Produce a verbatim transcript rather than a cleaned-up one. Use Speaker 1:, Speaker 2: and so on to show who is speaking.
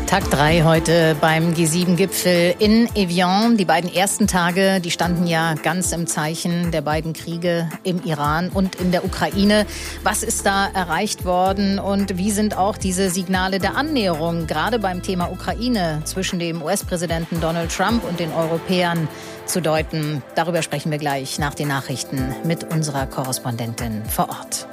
Speaker 1: Tag drei heute beim G sieben Gipfel in Evian. Die beiden ersten Tage, die standen ja ganz im Zeichen der beiden Kriege im Iran und in der Ukraine. Was ist da erreicht worden und wie sind auch diese Signale der Annäherung, gerade beim Thema Ukraine, zwischen dem U S-Präsidenten Donald Trump und den Europäern zu deuten? Darüber sprechen wir gleich nach den Nachrichten mit unserer Korrespondentin vor Ort.